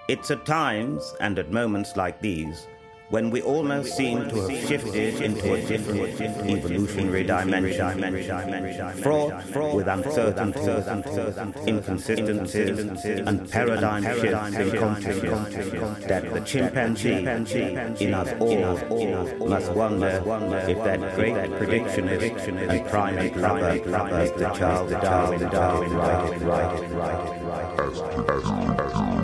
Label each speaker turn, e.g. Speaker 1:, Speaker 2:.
Speaker 1: It's at times and at moments like these when we almost seem to have shifted into a different evolutionary dimension, fraught with uncertainties, inconsistencies, and paradigm shifts in consciousness, that the chimpanzee in us all must wonder if that great predictionist and primate lover as the Charles Darwin right.